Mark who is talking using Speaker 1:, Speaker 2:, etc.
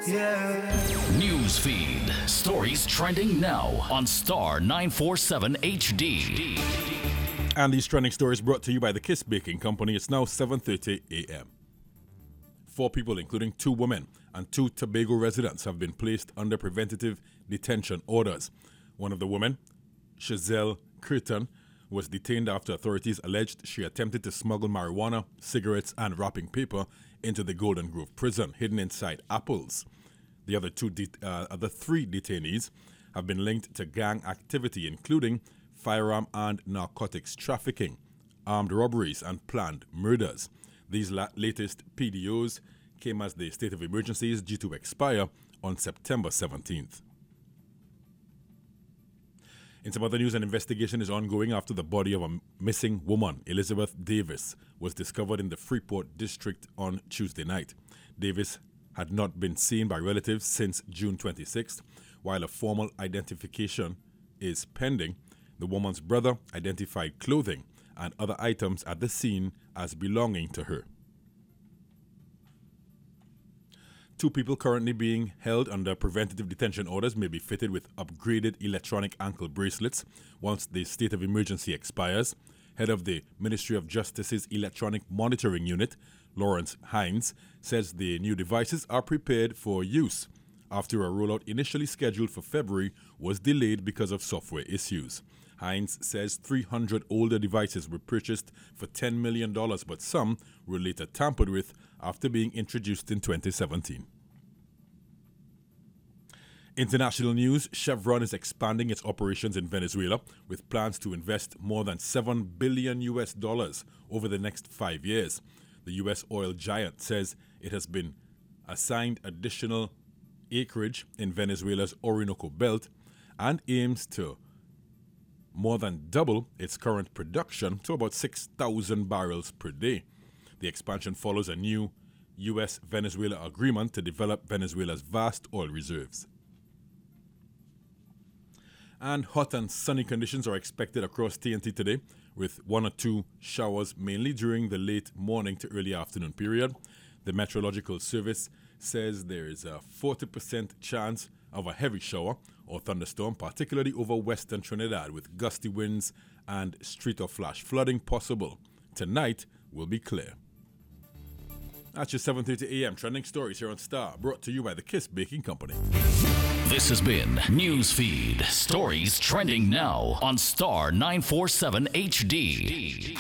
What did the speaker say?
Speaker 1: News feed. Stories trending now on Star 947 HD.
Speaker 2: And these trending stories brought to you by the Kiss Baking Company. It's now 7:30 a.m. 4 people, including 2 women and 2 Tobago residents, have been placed under preventative detention orders. One of the women, Chazelle Curtin, was detained after authorities alleged she attempted to smuggle marijuana, cigarettes, and wrapping paper into the Golden Grove prison, hidden inside apples. The other 3 detainees have been linked to gang activity, including firearm and narcotics trafficking, armed robberies, and planned murders. These latest PDOs came as the state of emergency is due to expire on September 17th. In some other news, an investigation is ongoing after the body of a missing woman, Elizabeth Davis, was discovered in the Freeport district on Tuesday night. Davis had not been seen by relatives since June 26th. While a formal identification is pending, the woman's brother identified clothing and other items at the scene as belonging to her. 2 people currently being held under preventative detention orders may be fitted with upgraded electronic ankle bracelets once the state of emergency expires. Head of the Ministry of Justice's Electronic Monitoring Unit, Lawrence Hines, says the new devices are prepared for use after a rollout initially scheduled for February was delayed because of software issues. Hines says 300 older devices were purchased for $10 million, but some were later tampered with after being introduced in 2017. International news, Chevron is expanding its operations in Venezuela with plans to invest more than $7 billion over the next 5 years. The U.S. oil giant says it has been assigned additional acreage in Venezuela's Orinoco Belt and aims to more than double its current production to about 6,000 barrels per day. The expansion follows a new U.S.-Venezuela agreement to develop Venezuela's vast oil reserves. And hot and sunny conditions are expected across TNT today, with 1 or 2 showers mainly during the late morning to early afternoon period. The Meteorological Service says there is a 40% chance of a heavy shower or thunderstorm, particularly over western Trinidad, with gusty winds and street or flash flooding possible. Tonight will be clear. That's your 7:30 a.m. trending stories here on Star, brought to you by the Kiss Baking Company.
Speaker 1: This has been Newsfeed. Stories trending now on Star 947 HD.